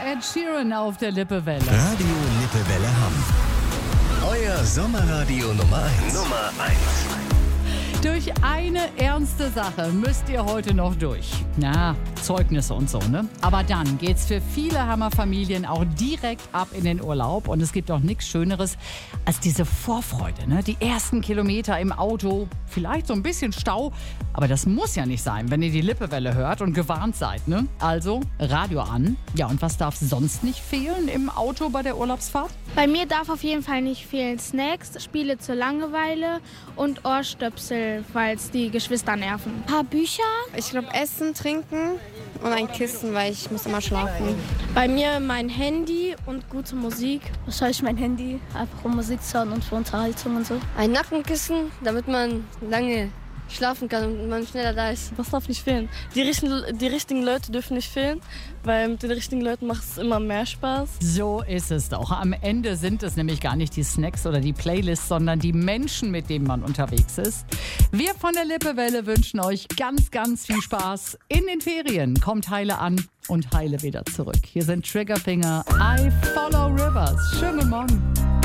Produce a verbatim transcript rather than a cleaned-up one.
Ed Sheeran auf der Lippewelle. Radio Lippewelle Hamm. Euer Sommerradio Nummer eins. Nummer eins. Durch eine ernste Sache müsst ihr heute noch durch. Na, Zeugnisse und so, ne? Aber dann geht's für viele Hammer-Familien auch direkt ab in den Urlaub. Und es gibt auch nichts Schöneres als diese Vorfreude, ne? Die ersten Kilometer im Auto, vielleicht so ein bisschen Stau. Aber das muss ja nicht sein, wenn ihr die Lippewelle hört und gewarnt seid, ne? Also, Radio an. Ja, und was darf sonst nicht fehlen im Auto bei der Urlaubsfahrt? Bei mir darf auf jeden Fall nicht fehlen Snacks, Spiele zur Langeweile und Ohrstöpsel, falls die Geschwister nerven. Ein paar Bücher. Ich glaube Essen, Trinken und ein Kissen, weil ich muss immer schlafen. Bei mir mein Handy und gute Musik. Wahrscheinlich mein Handy, einfach um Musik zu hören und für Unterhaltung und so. Ein Nackenkissen, damit man lange schlafen kann und man schneller da ist. Was darf nicht fehlen? Die richtigen, die richtigen Leute dürfen nicht fehlen, weil mit den richtigen Leuten macht es immer mehr Spaß. So ist es doch. Am Ende sind es nämlich gar nicht die Snacks oder die Playlists, sondern die Menschen, mit denen man unterwegs ist. Wir von der Lippewelle wünschen euch ganz, ganz viel Spaß in den Ferien. Kommt heile an und heile wieder zurück. Hier sind Triggerfinger, I Follow Rivers. Schönen guten Morgen.